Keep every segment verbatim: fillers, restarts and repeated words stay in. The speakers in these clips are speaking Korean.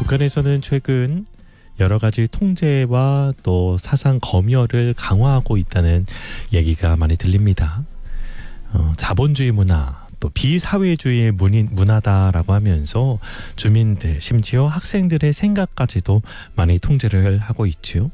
북한에서는 최근 여러 가지 통제와 또 사상 검열을 강화하고 있다는 얘기가 많이 들립니다. 어, 자본주의 문화, 또 비사회주의의 문인, 문화다라고 하면서 주민들, 심지어 학생들의 생각까지도 많이 통제를 하고 있죠.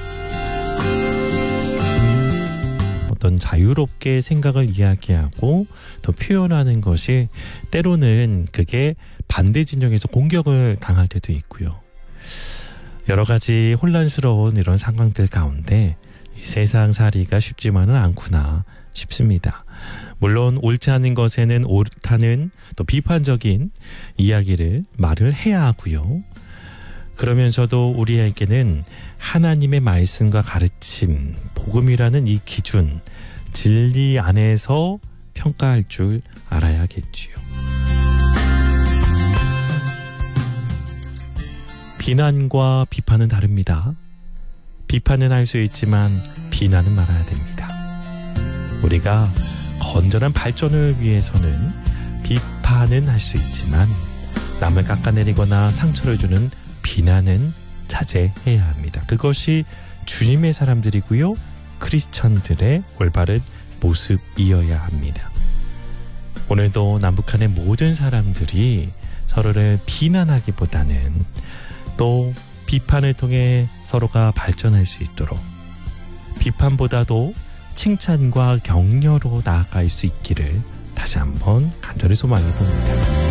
어떤 자유롭게 생각을 이야기하고 또 표현하는 것이 때로는 그게 반대 진영에서 공격을 당할 때도 있고요. 여러 가지 혼란스러운 이런 상황들 가운데 이 세상살이가 쉽지만은 않구나 싶습니다. 물론 옳지 않은 것에는 옳다는 또 비판적인 이야기를 말을 해야 하고요. 그러면서도 우리에게는 하나님의 말씀과 가르침, 복음이라는 이 기준, 진리 안에서 평가할 줄 알아야겠지요. 비난과 비판은 다릅니다. 비판은 할 수 있지만 비난은 말아야 됩니다. 우리가 건전한 발전을 위해서는 비판은 할 수 있지만 남을 깎아내리거나 상처를 주는 비난은 자제해야 합니다. 그것이 주님의 사람들이고요. 크리스천들의 올바른 모습이어야 합니다. 오늘도 남북한의 모든 사람들이 서로를 비난하기보다는 또 비판을 통해 서로가 발전할 수 있도록 비판보다도 칭찬과 격려로 나아갈 수 있기를 다시 한번 간절히 소망해 봅니다.